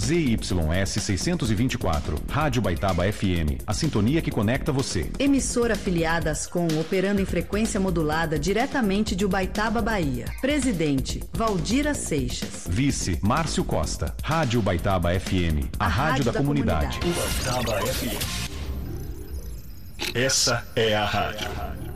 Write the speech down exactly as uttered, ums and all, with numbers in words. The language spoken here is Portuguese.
Z Y S seiscentos e vinte e quatro, Rádio Baitaba F M, a sintonia que conecta você. Emissora afiliada ASCOM, operando em frequência modulada diretamente de Ubaitaba, Bahia. Presidente, Valdira Seixas. Vice, Márcio Costa. Rádio Baitaba F M, a, a rádio, rádio da, da comunidade. comunidade. Baitaba F M. Essa é a rádio.